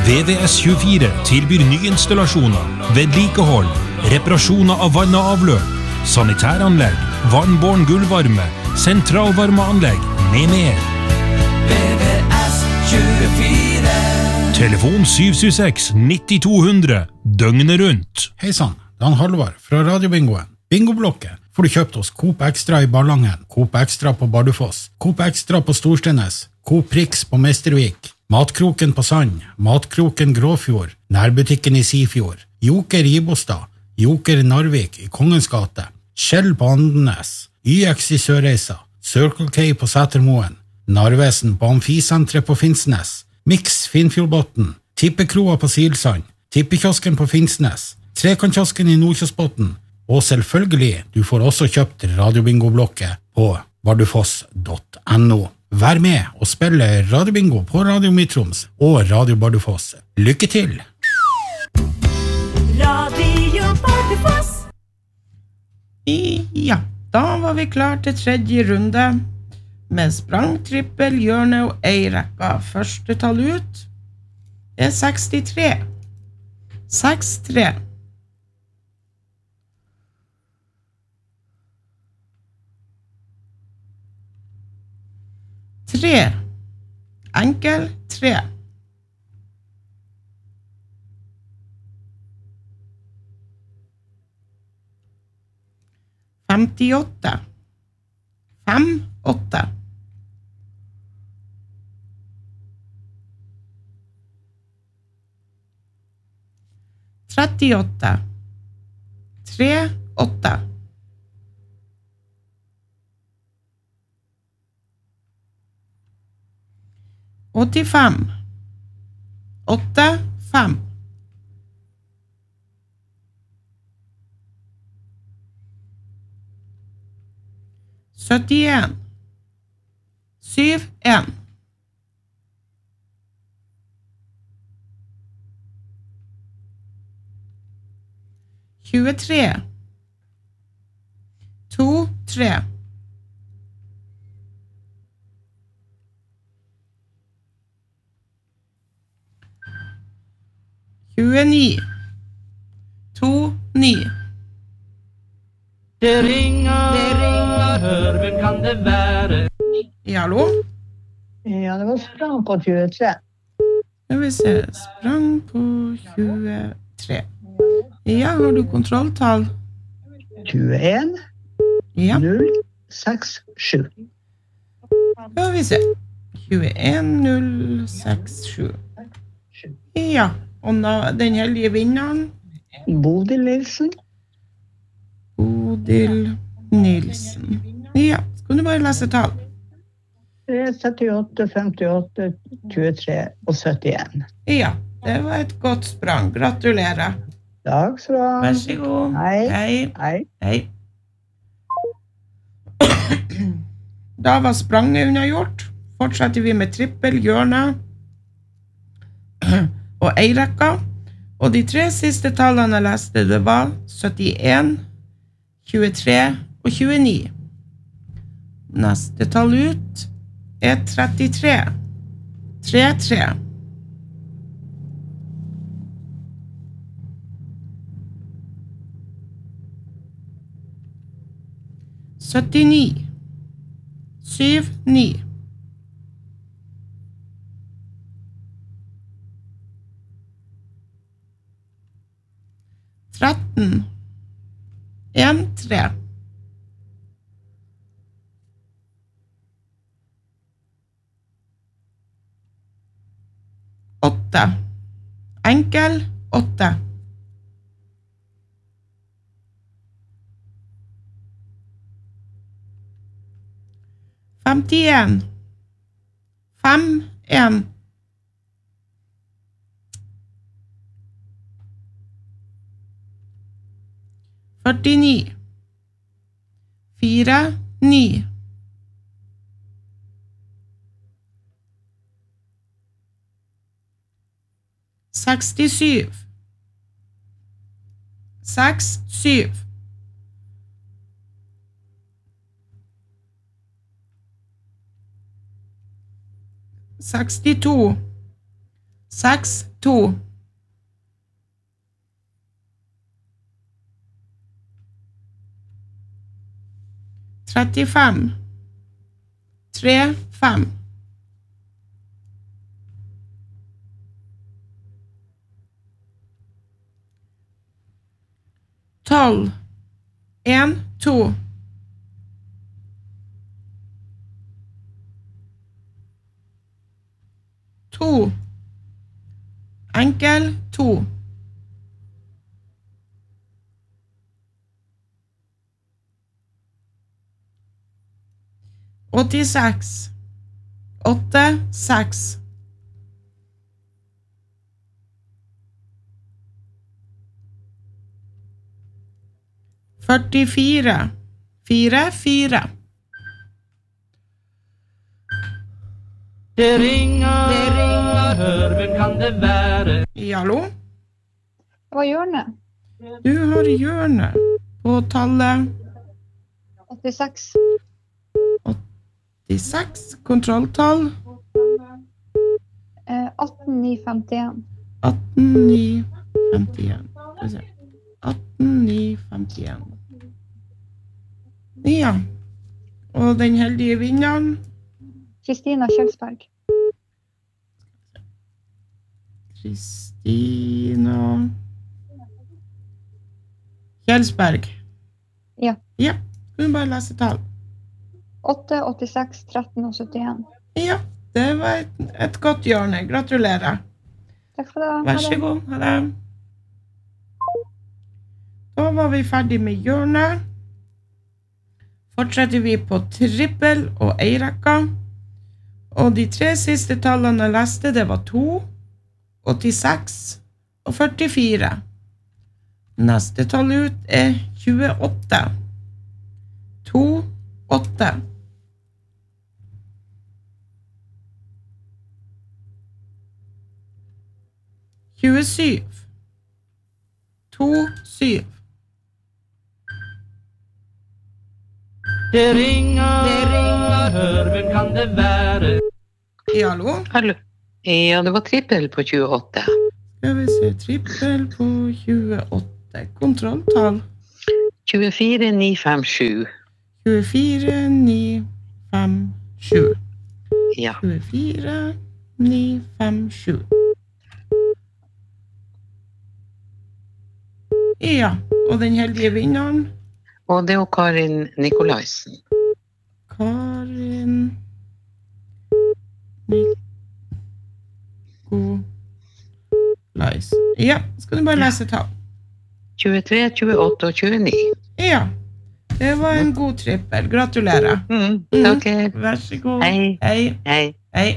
VVS24 tilbyr nyinstallasjoner, vedlikehold, reparasjoner av vann og avløp, sanitæranlegg, vannbåren gulvvarme, sentralvarmeanlegg med mer. VVS24. Telefon 776 9200, døgnet rundt. Hei sann, Dan Halvard fra Radiobingoen. Bingoblokket får du kjøpt hos Coop Extra i Ballangen, Coop Extra på Bardufoss, Coop Extra på Storstenes, Coop Prix på Mestervik, Matkroken på Sand, Matkroken Gråfjord, Nærbutikken i Sifjord, Joker i Ibostad, Joker Narvik i Kongens gate, Skjell på Andenes, YX i Sørreisa, Circle K på Sætermoen, Narvesen på Amfisentret på Finnsnes, Mix Finnfjordbotten, Tippekroa på Silsand, Tippekiosken på Finnsnes, Trekantkiosken i Nordkjosbotten, og selvfølgelig, du får også kjøpt Radiobingoblokket på bardufoss.no. Vær med og spille Radiobingo på Radio Mitroms og Radio Bardufoss. Lykke til! Radio Bardufoss. Ja, da var vi klar til tredje runde med sprang, trippel, hjørne og ei-rekka. Første tall ut er 63. 6-3. 3. Enkel 3. 58. 5-8. 38. 3-8. 85. 8-5. 71. 7-1. 23. 2-3. 29. 2-9. Det ringer, hør, hvem kan det være? Ja, hallo? Ja, det var sprang på 23. Jeg vil se, sprang på 23. Ja, har du kontrolltall? 21, Ja, 0, 6, 7. skal vi se. 21, 0, 6, 7. Ja, og den heldige vinneren? Bodil Nilsen. Bodil Nilsen. Ja, skal du bare lese tall? 78, 58, 23 og 71. Ja, det var et godt sprang. Gratulerer. Takk skal du ha. Vær så god. Hei. Hei. Hei. Da var spranget unnagjort. Fortsetter vi med trippel, hjørne og ei-rekka. Og de 3 siste tallene jeg leste, det var 71, 23 og 29. Neste tall ut er 33. 3-3. 79. 7-9. 13. 1-3. 8. Enkel 8. 51. 5-1. 49. 4-9. 67. 6-7. 62. 6, 2. Trettifem. 3, 5. 12. 1, 2. 2. Enkel 2. 86. 8, 6. 44. 4, 4. Det ringer, hør, hvem kan det være? Hallo? Det var hjørnet. Du har hjørnet på tallet 86. 86. Kontrolltall 18951. 18951. 18951. Ja. Og den heldige vinneren Kristina Kjelsberg. Kristina Kjelsberg. Ja. Ja, skal du bare lese tall. 8, 86, 13 og 71. Ja, det var et godt hjørne. Gratulerer. Takk skal du ha. Vær så god. Ha det. Da var vi ferdig med hjørnet. Fortsetter vi på trippel og eirekka. Og de 3 siste tallene jeg leste, det var 2, 86 og 44. Neste tall ut er 28. 2, 8. 27. 2, 7. Det ringer, hør, hvem kan det være? Hallo? Hallo. Ja, det var trippel på 28. Skal vi se, trippel på 28. Kontrolltall. 24 957. 24, 9, 5, 7. Ja. 24, 9, 5, 7. Ja, og den heldige vinneren? Og det er jo Karin Nikolaisen. Karin Nikolaisen. Ja, skal du bare lese tall. 23, 28 og 29. Ja, det var en god trippel. Gratulerer. Takk. Vær så god. Hei. Hei. Hei. Hei.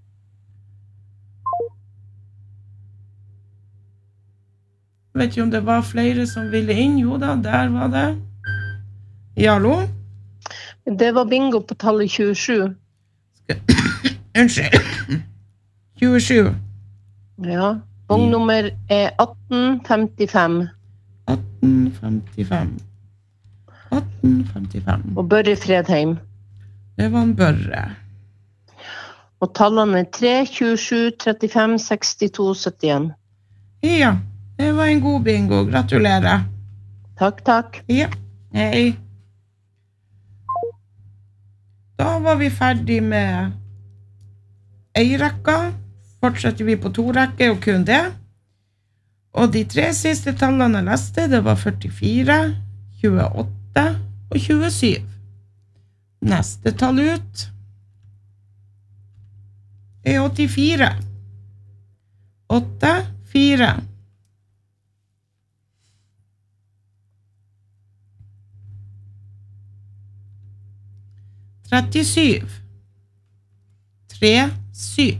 Jeg vet ikke om det var flere som ville inn. Jo da, der var det. Ja, hallo? Det var bingo på tallet 27. Unnskyld. 27. Ja. Vognnummer er 1855. 1855. 1855. Og Børre Fredheim. Det var en Børre. Og tallene er 3, 27, 35, 62, 71. Ja, det var en god bingo. Gratulerer. Takk, takk. Ja, hei. Da var vi ferdig med eirekka. Fortsetter vi på 2 rekker og kun det. Og de 3 siste tallene jeg leste, det var 44, 28 og 27. Neste tall ut er 84. 8, 4. 37. 3, 7.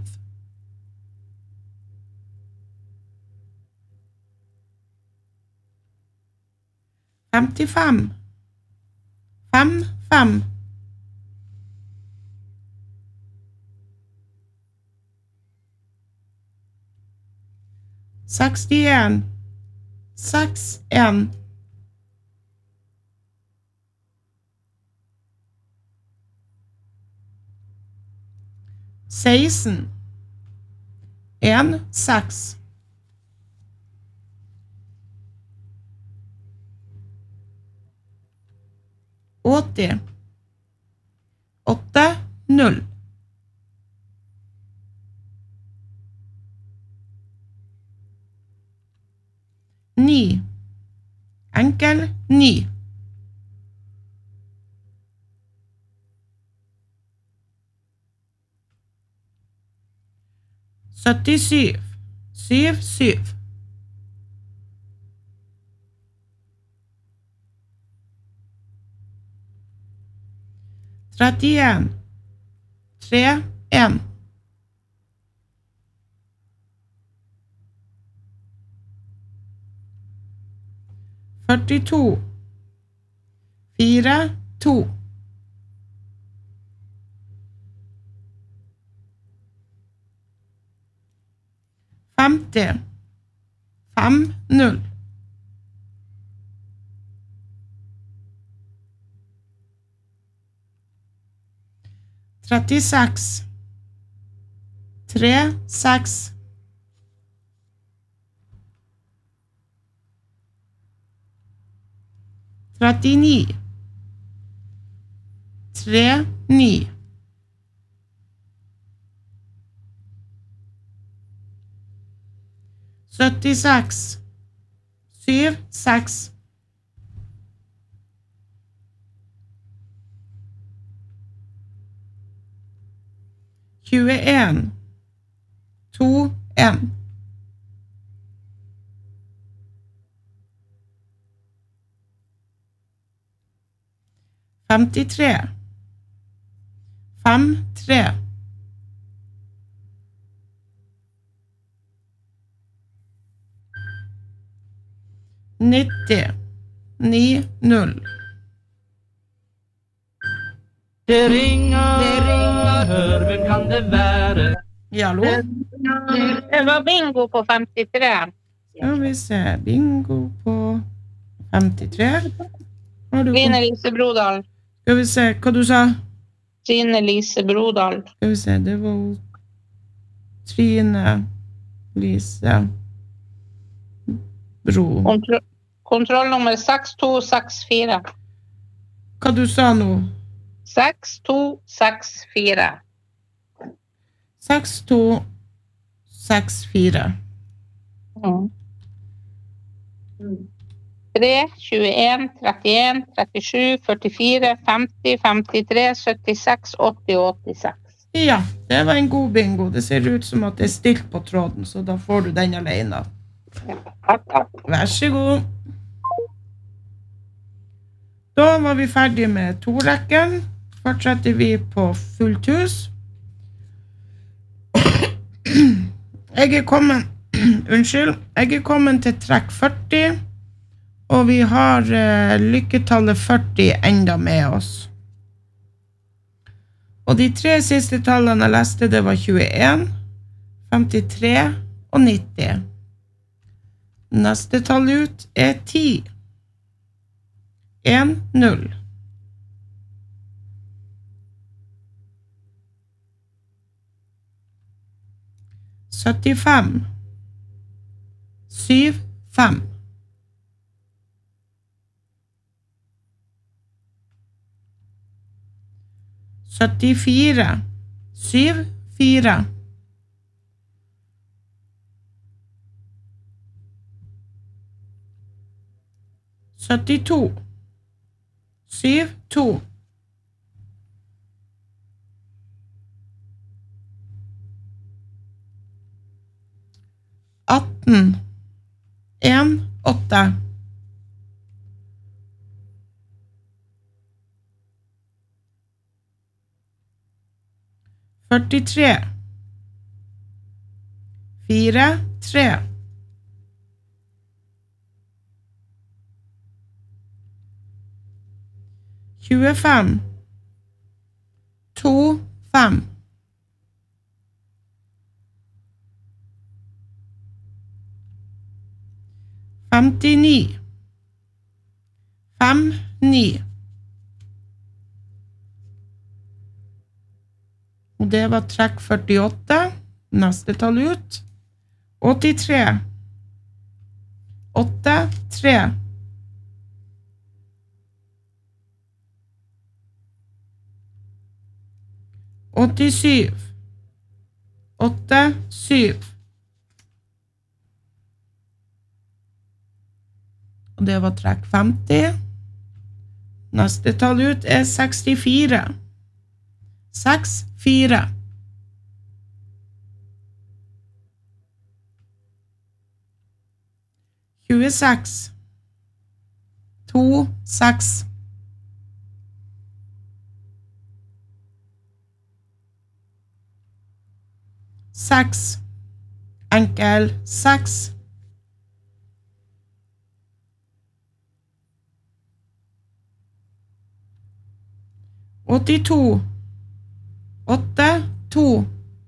55. 5, 5. 61. 6, 1. 16. 1, 6. 80. 8, 0. 9. Enkel 9. 77. 7, 7. 31. 3, 1. 42. 4, 2. 50. 5, 0. 36. 3, 6. 39. 3, 9. 76. 7, 6. 21. 2, 1. 53. 5, 3. 90. 9, 0. Det ringer, hør, hvem kan det være? Ja, hallo? Det var bingo på 53. Skal vi se, bingo på 53. Trine Lise Brodal. Skal vi se, hva du sa? Trine Lise Brodal. Skal vi se, det var Trine Lise Bro. Kontrollnummer 6264. Hva du sa nå? 6264. 6264. 3, 21, 31, 37, 44, 50, 53, 76, 80 og 86. Ja, det var en god bingo. Det ser ut som at det er stilt på tråden, så da får du den alene. Vær så god. Da var vi ferdige med 2-rekken. Fortsetter vi på fullt hus. Jeg er kommet til trekk 40, og vi har lykketallet 40 enda med oss. Og de 3 siste tallene jeg leste, det var 21, 53 og 90. Neste tall ut er 10. 1, 0. 75. 7, 5. 74. 7, 4. 72. 7, 2. 18. 1, 8. 43. 4, 3. 25. 2, 5. 59. 5, 9. Og det var trekk 48. Neste tall ut. 83 83 87 87 og det var trekk 50. Neste tall ut 64 64 26 26 6 enkel 6 82 82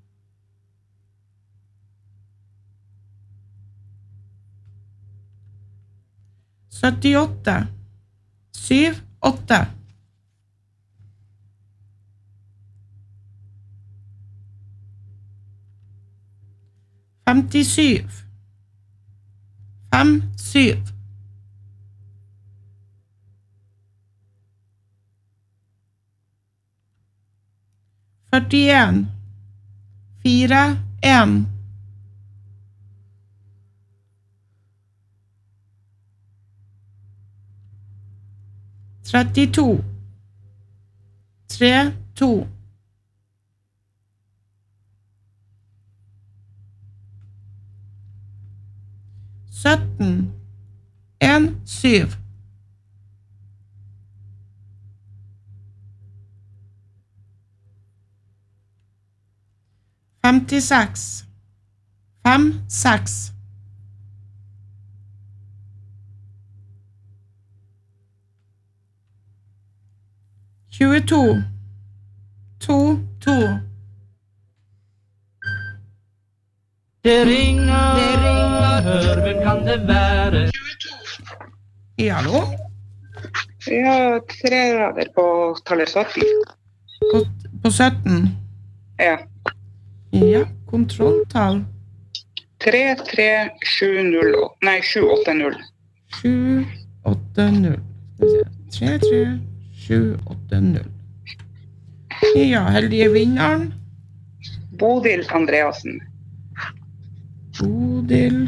78 78 57 57 41 41 32 32 17 17 56 56 22 22 Det ringer, hør, hvem kan det være? Hallo? Ja, 3 rader på tallet 17. På 17? Ja. Ja, kontrolltall. 780. 780. 780. Ja, heldige vinneren. Bodil Andreasen. Bodil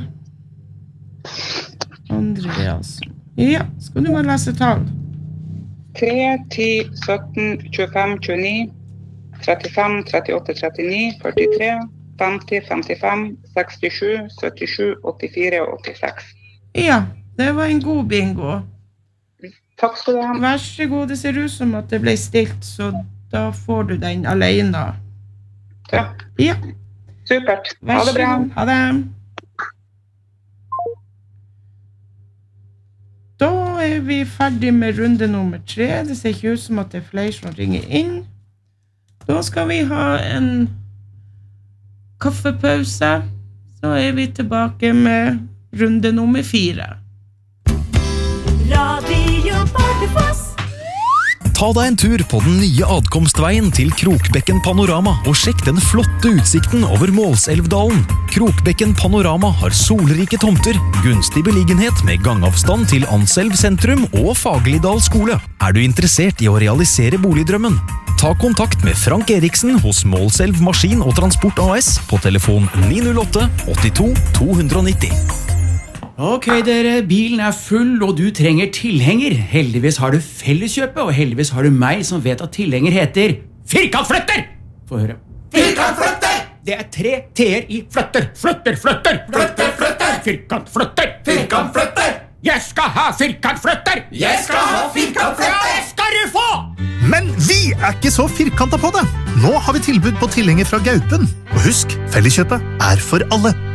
Andreasen. Ja, skal du bare lese tall? 3, 10, 17, 25, 29, 35, 38, 39, 43, 50, 55, 67, 77, 84 og 86. Ja, det var en god bingo. Takk skal du ha. Vær så god, det ser ut som at det ble stilt, så da får du den alene. Ja. Ja. Supert. Vær så god. Ha det. Da er vi ferdig med runde nummer 3. Det ser ikke ut som at det er flere som ringer inn. Da skal vi ha en kaffepause. Så er vi tilbake med runde nummer 4. Radio Bardufoss. Ta deg en tur på den nye adkomstveien til Krokbekken Panorama og sjekk den flotte utsikten over Målselvdalen. Krokbekken Panorama har solrike tomter, gunstig beliggenhet med gangavstand til Anselv sentrum og Fagerlidal skole. Er du interessert i å realisere boligdrømmen? Ta kontakt med Frank Eriksen hos Målselv Maskin og Transport AS på telefon 908 82 290. Ok dere, bilen er full og du trenger tilhenger. Heldigvis har du Felleskjøpet, og heldigvis har du meg som vet at tilhenger heter Firkantflytter! Få høre. Firkantflytter! Det er 3 T-er i flytter. Flytter, flytter! Flytter, flytter! Firkantflytter! Firkantflytter! Jeg skal ha firkantflytter! Jeg skal ha firkantflytter! Det skal du få! Men vi er ikke så firkantet på det. Nå har vi tilbud på tilhenger fra Gaupen. Og husk, Felleskjøpet er for alle.